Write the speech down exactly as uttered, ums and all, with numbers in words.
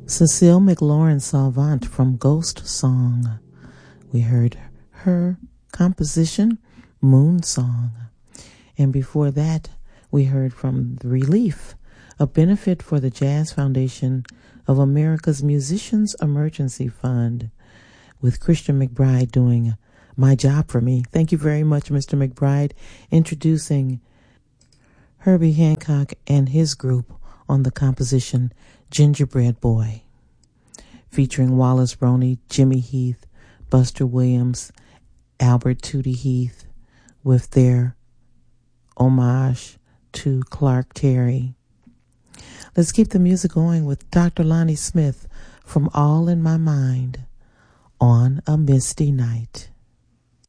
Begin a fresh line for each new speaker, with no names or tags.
Cecile McLaurin Salvant from Ghost Song. We heard her composition, Moon Song. And before that, we heard from The Relief, a benefit for the Jazz Foundation of America's Musicians Emergency Fund, with Christian McBride doing My Job for Me. Thank you very much, Mister McBride, introducing Herbie Hancock and his group on the composition Gingerbread Boy, featuring Wallace Roney, Jimmy Heath, Buster Williams, Albert Tootie Heath, with their homage to Clark Terry. Let's keep the music going with Doctor Lonnie Smith from All in My Mind, On a Misty Night.